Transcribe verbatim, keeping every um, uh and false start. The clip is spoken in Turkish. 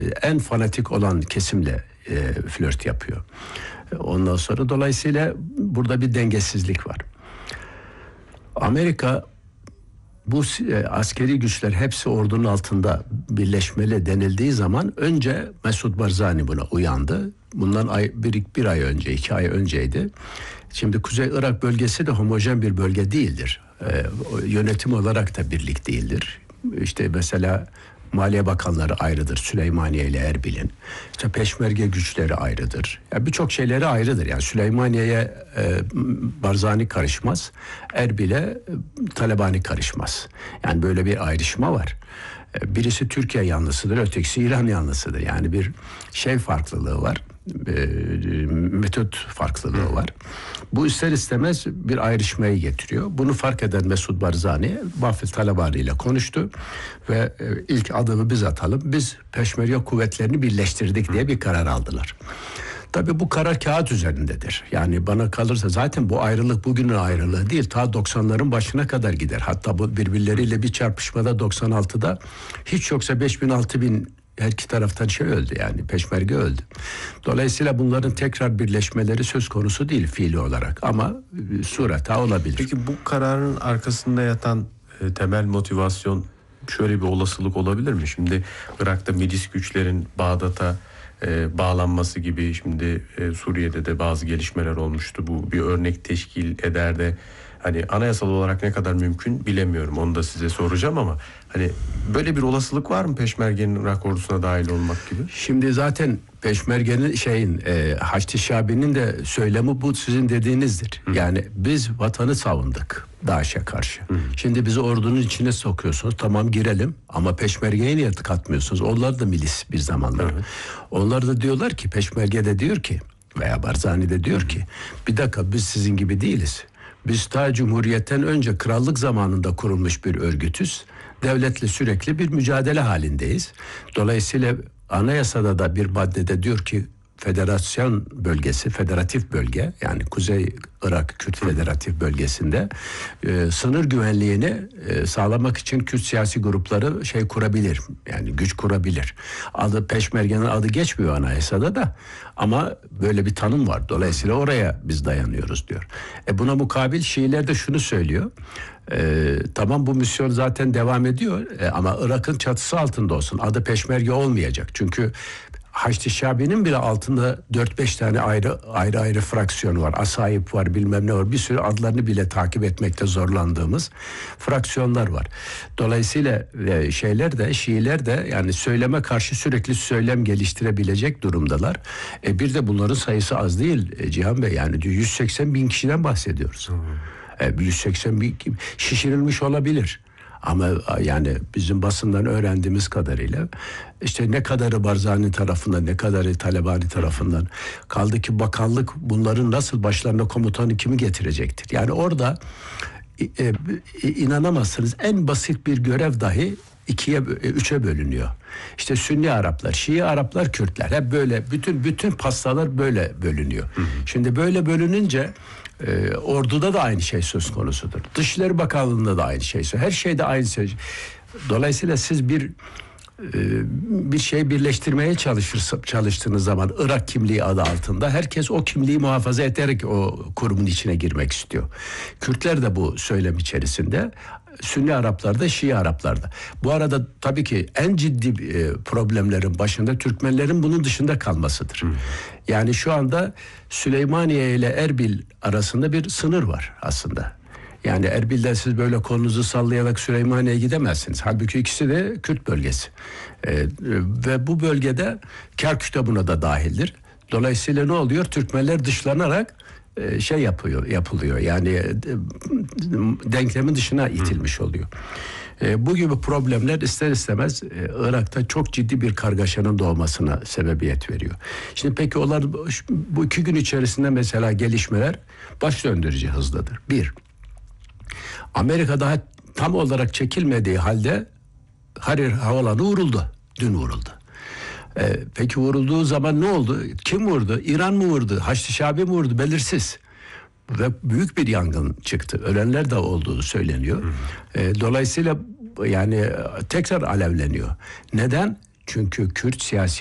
en fanatik olan kesimle e, flört yapıyor. Ondan sonra dolayısıyla burada bir dengesizlik var. Amerika bu e, askeri güçler hepsi ordunun altında birleşmeli denildiği zaman önce Mesut Barzani buna uyandı. Bundan ay, bir, bir ay önce, iki ay önceydi. Şimdi Kuzey Irak bölgesi de homojen bir bölge değildir. E, yönetim olarak da birlik değildir. İşte mesela Maliye Bakanları ayrıdır. Süleymaniye ile Erbil'in. İşte peşmerge güçleri ayrıdır. Yani birçok şeyleri ayrıdır. Yani Süleymaniye'ye e, Barzani karışmaz. Erbil'e e, Talabani karışmaz. Yani böyle bir ayrışma var. E, birisi Türkiye yanlısıdır, ötekisi İran yanlısıdır. Yani bir şey farklılığı var. E, metot farklılığı var. Bu ister istemez bir ayrışmayı getiriyor. Bunu fark eden Mesut Barzani Vafil Talabani ile konuştu ve e, ilk adımı biz atalım. Biz Peşmerge kuvvetlerini birleştirdik diye bir karar aldılar. Tabii bu karar kağıt üzerindedir. Yani bana kalırsa zaten bu ayrılık bugünün ayrılığı değil. Ta doksanların başına kadar gider. Hatta bu birbirleriyle bir çarpışmada doksan altıda hiç yoksa beş bin altı bin her iki taraftan şey öldü, yani peşmerge öldü. Dolayısıyla bunların tekrar birleşmeleri söz konusu değil fiili olarak ama e, sureta olabilir. Peki bu kararın arkasında yatan e, temel motivasyon şöyle bir olasılık olabilir mi? Şimdi Irak'ta milis güçlerin Bağdat'a e, bağlanması gibi, şimdi e, Suriye'de de bazı gelişmeler olmuştu. Bu bir örnek teşkil eder de hani anayasal olarak ne kadar mümkün bilemiyorum. Onu da size soracağım ama hani böyle bir olasılık var mı Peşmerge'nin Irak ordusuna dahil olmak gibi? Şimdi zaten Peşmerge'nin şeyin e, Haçlı Şabi'nin de söylemi bu sizin dediğinizdir. Hı. Yani biz vatanı savunduk DAEŞ'e karşı. Hı. Şimdi bizi ordunun içine sokuyorsunuz. Tamam girelim ama Peşmerge'ye niye katmıyorsunuz? Onlar da milis bir zamanlar. Hı. Onlar da diyorlar ki, Peşmerge de diyor ki veya Barzani de diyor Hı. ki bir dakika, biz sizin gibi değiliz. Biz ta Cumhuriyet'ten önce krallık zamanında kurulmuş bir örgütüz. Devletle sürekli bir mücadele halindeyiz. Dolayısıyla anayasada da bir maddede diyor ki federasyon bölgesi, federatif bölge, yani Kuzey Irak Kürt Federatif Bölgesi'nde e, sınır güvenliğini e, sağlamak için Kürt siyasi grupları şey kurabilir. Yani güç kurabilir. Adı Peşmerge'nin adı geçmiyor anayasada da ama böyle bir tanım var. Dolayısıyla oraya biz dayanıyoruz diyor. E buna mukabil Şiiler de şunu söylüyor. Ee, tamam bu misyon zaten devam ediyor ee, ama Irak'ın çatısı altında olsun. Adı Peşmerge olmayacak. Çünkü Haçlı Şabi'nin bile altında dört beş tane ayrı ayrı ayrı fraksiyonu var. Asayip var, bilmem ne var. Bir sürü adlarını bile takip etmekte zorlandığımız fraksiyonlar var. Dolayısıyla e, şeyler de, Şiiler de yani söyleme karşı sürekli söylem geliştirebilecek durumdalar. E, bir de bunların sayısı az değil e, Cihan Bey. Yani yüz seksen bin kişiden bahsediyoruz. Hmm. yüz seksen bin şişirilmiş olabilir. Ama yani bizim basından öğrendiğimiz kadarıyla işte ne kadarı Barzani tarafından, ne kadarı Talabani tarafından, kaldı ki bakanlık bunların nasıl başlarına komutanı kimi getirecektir? Yani orada e, e, inanamazsınız, en basit bir görev dahi ikiye, üçe bölünüyor. İşte Sünni Araplar, Şii Araplar, Kürtler hep böyle, bütün bütün pastalar böyle bölünüyor. Hı hı. Şimdi böyle bölününce e, orduda da aynı şey söz konusudur. Dışişleri Bakanlığı'nda da aynı şey söz. Her şeyde aynı şey. Dolayısıyla siz bir e, bir şey birleştirmeye çalışır, çalıştığınız zaman Irak kimliği adı altında herkes o kimliği muhafaza ederek o kurumun içine girmek istiyor. Kürtler de bu söylem içerisinde. Sünni Araplarda, Şii Araplarda. Bu arada tabii ki en ciddi e, problemlerin başında Türkmenlerin bunun dışında kalmasıdır. Hmm. Yani şu anda Süleymaniye ile Erbil arasında bir sınır var aslında. Yani Erbil'den siz böyle kolunuzu sallayarak Süleymaniye'ye gidemezsiniz. Halbuki ikisi de Kürt bölgesi. E, ve bu bölgede Kerkük de buna da dahildir. Dolayısıyla ne oluyor? Türkmenler dışlanarak şey yapıyor, yapılıyor. Yani denklemin dışına itilmiş oluyor. E, bu gibi problemler ister istemez e, Irak'ta çok ciddi bir kargaşanın doğmasına sebebiyet veriyor. Şimdi peki onlar bu iki gün içerisinde mesela gelişmeler baş döndürücü hızlıdır. Bir, Amerika daha tam olarak çekilmediği halde Harir Havalanı vuruldu. Dün vuruldu. Ee, peki vurulduğu zaman ne oldu? Kim vurdu? İran mı vurdu? Haçlı Şabi mi vurdu? Belirsiz. Ve büyük bir yangın çıktı. Ölenler de olduğu söyleniyor. Ee, dolayısıyla yani tekrar alevleniyor. Neden? Çünkü Kürt siyasi